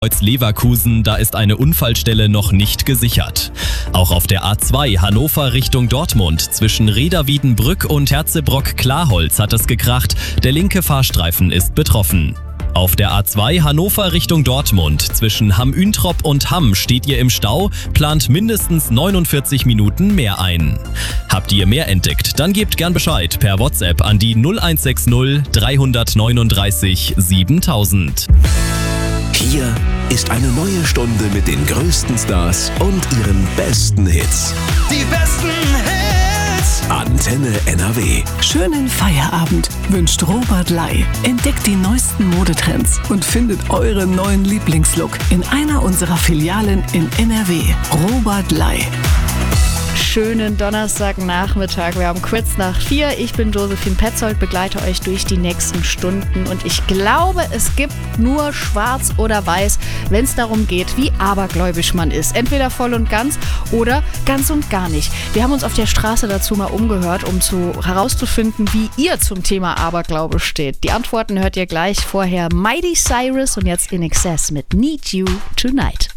Leverkusen, da ist eine Unfallstelle noch nicht gesichert. Auch auf der A2 Hannover Richtung Dortmund zwischen Reda-Wiedenbrück und Herzebrock-Klarholz hat es gekracht. Der linke Fahrstreifen ist betroffen. Auf der A2 Hannover Richtung Dortmund zwischen Hamm-Üntrop und Hamm steht ihr im Stau, plant mindestens 49 Minuten mehr ein. Habt ihr mehr entdeckt? Dann gebt gern Bescheid per WhatsApp an die 0160 339 7000. Hier ist eine neue Stunde mit den größten Stars und ihren besten Hits. Die besten Hits! Antenne NRW. Schönen Feierabend wünscht Robert Ley. Entdeckt die neuesten Modetrends und findet euren neuen Lieblingslook in einer unserer Filialen in NRW. Robert Ley. Schönen Donnerstagnachmittag. Wir haben kurz nach 4. Ich bin Josephine Petzold, begleite euch durch die nächsten Stunden. Und ich glaube, es gibt nur schwarz oder weiß, wenn es darum geht, wie abergläubisch man ist. Entweder voll und ganz oder ganz und gar nicht. Wir haben uns auf der Straße dazu mal umgehört, um herauszufinden, wie ihr zum Thema Aberglaube steht. Die Antworten hört ihr gleich. Vorher Miley Cyrus und jetzt In Excess mit Need You Tonight.